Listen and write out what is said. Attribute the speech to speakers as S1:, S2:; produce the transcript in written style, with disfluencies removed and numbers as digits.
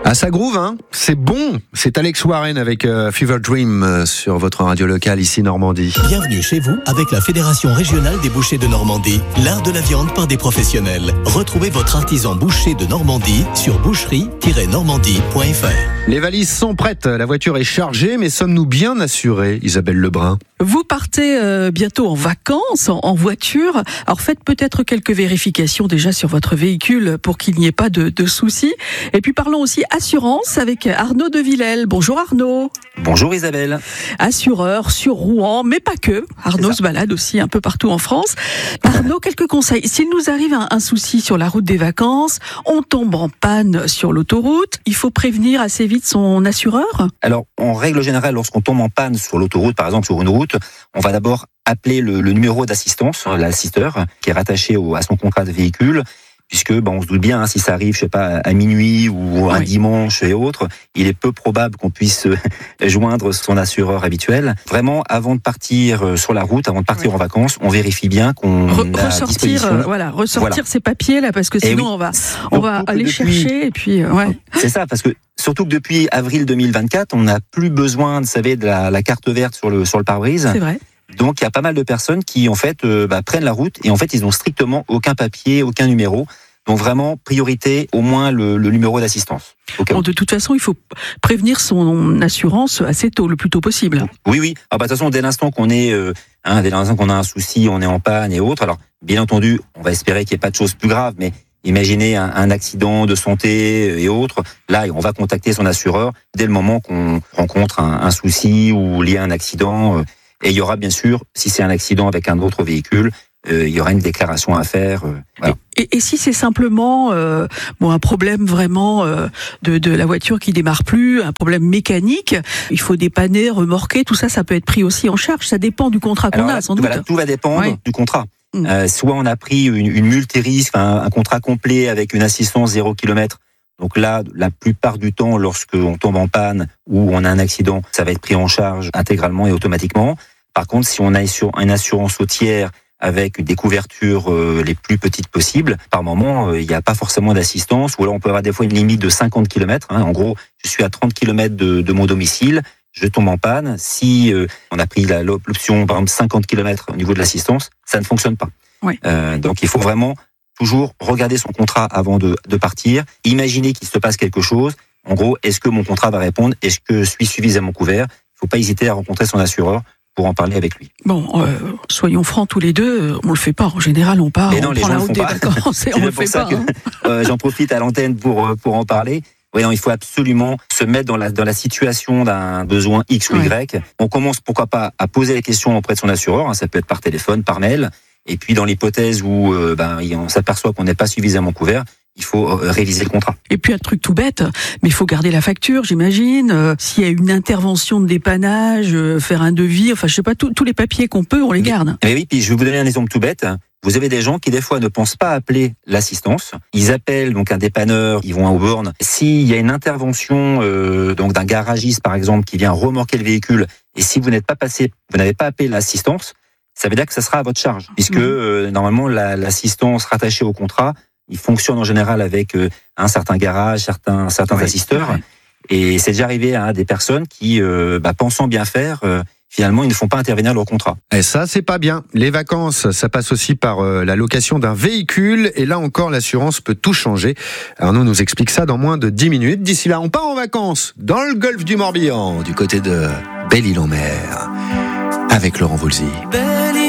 S1: Ah, ça groove, hein. C'est bon. C'est Alex Warren avec Fever Dream sur votre Radio Locale ici Normandie.
S2: Bienvenue chez vous avec la Fédération Régionale des Bouchers de Normandie. L'art de la viande par des professionnels. Retrouvez votre artisan boucher de Normandie sur boucherie-normandie.fr.
S1: Les valises sont prêtes. La voiture est chargée, mais sommes-nous bien assurés, Isabelle Lebrun?
S3: Vous partez bientôt en vacances, en voiture. Alors faites peut-être quelques vérifications déjà sur votre véhicule pour qu'il n'y ait pas de soucis. Et puis parlons aussi assurance avec Arnaud de Villèle. Bonjour Arnaud.
S4: Bonjour Isabelle.
S3: Assureur sur Rouen, mais pas que. Arnaud se balade aussi un peu partout en France. Arnaud, quelques conseils. S'il nous arrive un souci sur la route des vacances, on tombe en panne sur l'autoroute, il faut prévenir assez vite son assureur?
S4: Alors, en règle générale, lorsqu'on tombe en panne sur l'autoroute, par exemple sur une route, on va d'abord appeler le numéro d'assistance, l'assisteur, qui est rattaché à son contrat de véhicule, puisque on se doute bien, si ça arrive, je sais pas, à minuit ou un dimanche et autres, il est peu probable qu'on puisse joindre son assureur habituel. Vraiment, avant de partir sur la route, avant de partir en vacances, on vérifie bien qu'on a à disposition.
S3: Ressortir ces papiers là, parce que sinon on va aller chercher et puis
S4: C'est ça, parce que surtout que depuis avril 2024, on n'a plus besoin, vous savez, de la carte verte sur le pare-brise.
S3: C'est vrai.
S4: Donc il y a pas mal de personnes qui en fait prennent la route et en fait ils n'ont strictement aucun papier, aucun numéro. Donc vraiment priorité au moins le numéro d'assistance.
S3: De toute façon, il faut prévenir son assurance assez tôt, le plus tôt possible.
S4: Oui. De toute façon, dès l'instant qu'on est, dès l'instant qu'on a un souci, on est en panne et autres. Alors bien entendu, on va espérer qu'il n'y ait pas de choses plus graves, mais imaginez un accident de santé et autres. Là, on va contacter son assureur dès le moment qu'on rencontre un souci ou lié à un accident. Et il y aura bien sûr, si c'est un accident avec un autre véhicule, il y aura une déclaration à faire. Voilà.
S3: Et si c'est simplement un problème vraiment de la voiture qui démarre plus, un problème mécanique, il faut dépanner, remorquer, tout ça, ça peut être pris aussi en charge. Ça dépend du contrat qu'on a, sans doute.
S4: Tout va dépendre du contrat. Soit on a pris une multirisque, un contrat complet avec une assistance 0 km. Donc là, la plupart du temps, lorsqu'on tombe en panne ou on a un accident, ça va être pris en charge intégralement et automatiquement. Par contre, si on a une assurance routière avec des couvertures les plus petites possibles, par moment, il n'y a pas forcément d'assistance, ou alors on peut avoir des fois une limite de 50 km. En gros, je suis à 30 km de mon domicile, je tombe en panne. Si on a pris l'option, par exemple, 50 km au niveau de l'assistance, ça ne fonctionne pas.
S3: Oui.
S4: Donc il faut vraiment toujours regarder son contrat avant de partir, imaginer qu'il se passe quelque chose. En gros, est-ce que mon contrat va répondre? Est-ce que je suis suffisamment couvert? Il ne faut pas hésiter à rencontrer son assureur pour en parler avec lui.
S3: Soyons francs tous les deux, on le fait pas. En général, on part, on prend la route des vacances et on le fait pas.
S4: J'en profite à l'antenne pour en parler. Il faut absolument se mettre dans la situation d'un besoin X ou Y. On commence, pourquoi pas, à poser les questions auprès de son assureur. Ça peut être par téléphone, par mail. Et puis, dans l'hypothèse où on s'aperçoit qu'on n'est pas suffisamment couvert, il faut réviser le contrat.
S3: Et puis un truc tout bête, mais il faut garder la facture, j'imagine. S'il y a une intervention de dépannage, faire un devis, je sais pas, tous les papiers qu'on peut, on les garde.
S4: Mais oui, puis je vais vous donner un exemple tout bête. Vous avez des gens qui des fois ne pensent pas appeler l'assistance. Ils appellent donc un dépanneur, ils vont aux bornes. S'il y a une intervention d'un garagiste par exemple qui vient remorquer le véhicule, et si vous n'êtes pas passé, vous n'avez pas appelé l'assistance, ça veut dire que ça sera à votre charge, puisque normalement l'assistance rattachée au contrat, il fonctionne en général avec un certain garage, certains assisteurs. Ouais. Et c'est déjà arrivé à des personnes qui, pensant bien faire, finalement, ils ne font pas intervenir leur contrat.
S1: Et ça, c'est pas bien. Les vacances, ça passe aussi par la location d'un véhicule. Et là encore, l'assurance peut tout changer. Arnaud nous explique ça dans moins de 10 minutes. D'ici là, on part en vacances dans le golfe du Morbihan, du côté de Belle-Île-en-Mer, avec Laurent Voulzy.